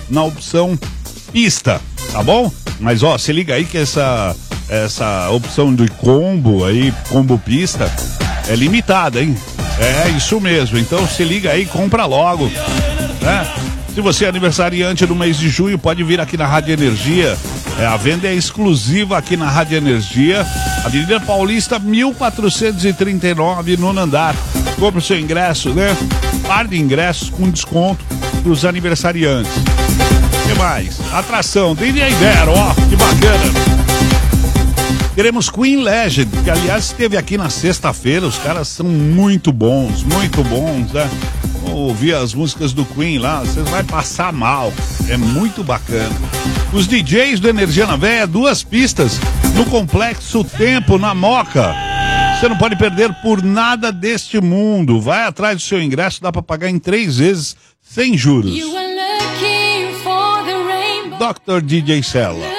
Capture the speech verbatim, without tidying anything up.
na opção pista, tá bom? Mas ó, se liga aí que essa, essa opção de combo aí, combo pista, é limitada, hein? É isso mesmo, então se liga aí, compra logo, né? Se você é aniversariante do mês de junho, pode vir aqui na Rádio Energia. É, a venda é exclusiva aqui na Rádio Energia, Avenida Paulista, mil quatrocentos e trinta e nove, nono andar. Compre o seu ingresso, né? Par de ingressos com desconto para os aniversariantes. O que mais? Atração, D J Vero, ó, que bacana. Teremos Queen Legend, que aliás esteve aqui na sexta-feira. Os caras são muito bons, muito bons, né? Ouvir as músicas do Queen lá, vocês vão passar mal. É muito bacana. Os D Js do Energia na Véia, duas pistas no Complexo Tempo, na Moca. Você não pode perder por nada deste mundo. Vai atrás do seu ingresso, dá pra pagar em três vezes, sem juros. doutor D J Cella.